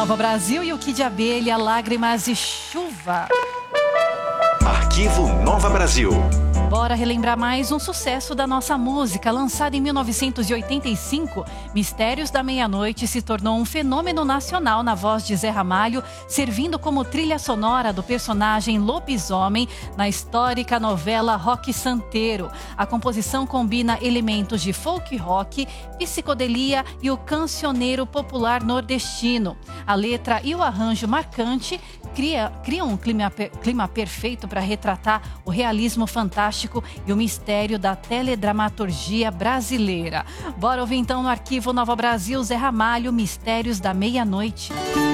Nova Brasil e o Kid Abelha, Lágrimas e Chuva. Arquivo Nova Brasil. Bora relembrar mais um sucesso da nossa música. Lançada em 1985, Mistérios da Meia-Noite se tornou um fenômeno nacional na voz de Zé Ramalho, servindo como trilha sonora do personagem lobisomem na histórica novela Roque Santeiro. A composição combina elementos de folk rock, psicodelia e o cancioneiro popular nordestino. A letra e o arranjo marcante criam um clima perfeito para retratar o realismo fantástico e o mistério da teledramaturgia brasileira. Bora ouvir então no Arquivo Nova Brasil, Zé Ramalho, Mistérios da Meia-Noite.